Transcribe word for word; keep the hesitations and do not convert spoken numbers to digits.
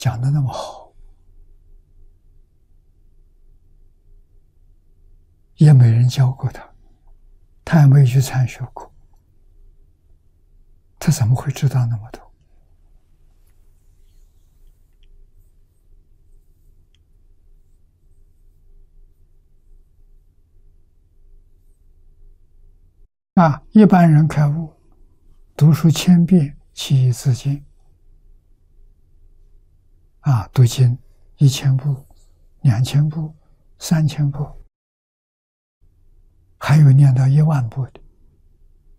讲的那么好，也没人教过他，他也没去参学过，他怎么会知道那么多？啊，一般人开悟，读书千遍，其义自见。啊，读经一千部、两千部、三千部，还有念到一万部的。